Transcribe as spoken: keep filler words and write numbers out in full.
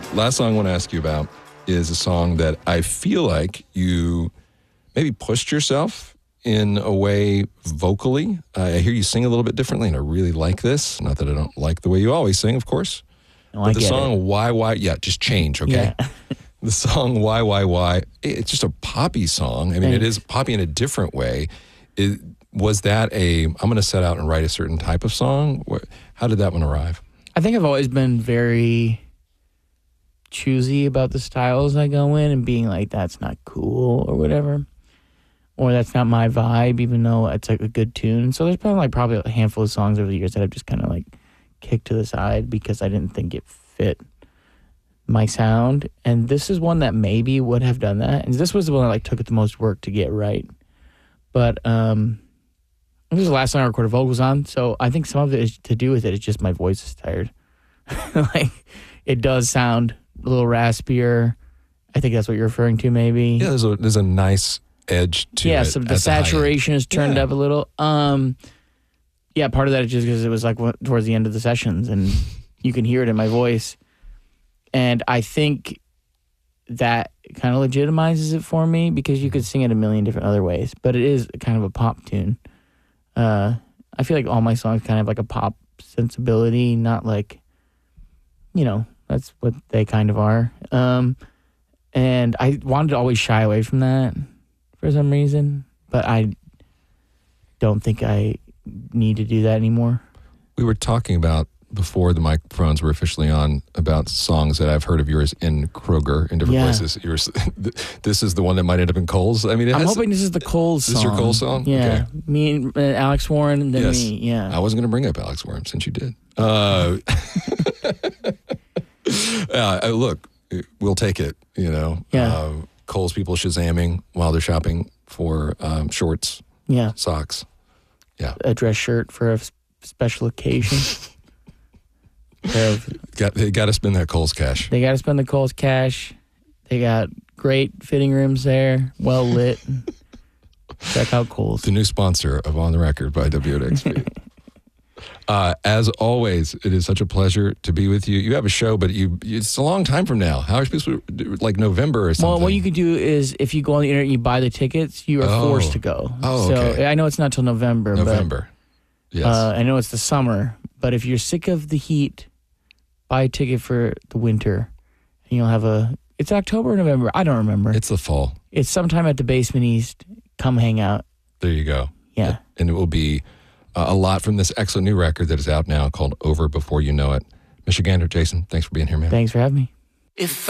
Last song I want to ask you about is a song that I feel like you maybe pushed yourself in a way vocally. Uh, I hear you sing a little bit differently, and I really like this. Not that I don't like the way you always sing, of course. No, but I the get song it. Why Why, yeah, just change, okay? Yeah. The song Why Why Why, it's just a poppy song. I mean, Thanks. it is poppy in a different way. It, was that a, I'm going to set out and write a certain type of song? What, how did that one arrive? I think I've always been very choosy about the styles I go in and being like, that's not cool or whatever. Or that's not my vibe, even though it's like a good tune. So there's been like probably a handful of songs over the years that I've just kind of like kicked to the side because I didn't think it fit my sound. And this is one that maybe would have done that. And this was the one that like took it the most work to get right. But um, this was the last song I recorded vocals on. So I think some of it is to do with it. It's just my voice is tired. Like it does sound a little raspier. I think that's what you're referring to, maybe. Yeah, there's a, there's a nice edge to yeah, it. so at the the high end. saturation is turned Yeah. up a little. Um, yeah, part of that is just because it was like wh- towards the end of the sessions, and you can hear it in my voice. And I think that kind of legitimizes it for me because you could sing it a million different other ways, but it is kind of a pop tune. Uh, I feel like all my songs kind of have like a pop sensibility, not like, you know, that's what they kind of are. Um, and I wanted to always shy away from that for some reason, but I don't think I need to do that anymore. We were talking about, before the microphones were officially on, about songs that I've heard of yours in Kroger in different Yeah. places. Yours, this is the one that might end up in Kohl's. I mean, it I'm has, hoping this is the Coles song. This is your Coles song? Yeah. Okay. Me and uh, Alex Warren and then Yes. me. Yeah. I wasn't going to bring up Alex Warren since you did. Uh, uh, look, we'll take it, you know. Yeah. Uh, Kohl's people Shazamming while they're shopping for um, shorts, Yeah. socks. Yeah. A dress shirt for a s- special occasion. Pair of- Got, they got to spend that Kohl's cash. they got to spend the Coles cash. They got great fitting rooms there, well lit. Check out Coles. The new sponsor of On the Record by W X P. Uh, as always, it is such a pleasure to be with you. You have a show, but you it's a long time from now. How are you supposed to do, like November or something? Well, what you can do is if you go on the internet and you buy the tickets, you are Oh. forced to go. Oh, so okay. I know it's not till November, November. Yes. but uh, I know it's the summer. But if you're sick of the heat, buy a ticket for the winter, and you'll have a. It's October or November. I don't remember. it's the fall. It's sometime at the Basement East. Come hang out. There you go. Yeah. And it will be uh, a lot from this excellent new record that is out now called Over Before You Know It. Michigander, Jason, thanks for being here, man. Thanks for having me. If